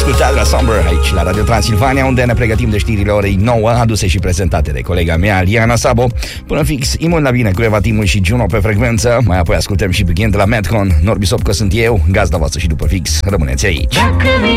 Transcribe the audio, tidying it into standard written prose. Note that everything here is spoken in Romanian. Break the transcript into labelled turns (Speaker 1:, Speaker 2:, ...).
Speaker 1: ascultat la Somber aici la Radio Transilvania, unde ne pregătim de știrile orei 9, aduse și prezentate de colega mea, Liana Sabo. Până fix, imun la bine cu Eva Timu și Juno pe frecvență. Mai apoi ascultăm și Begin de la Madcon. Norbi Sopcă sunt eu, gazda voastră și după fix. Rămâneți aici.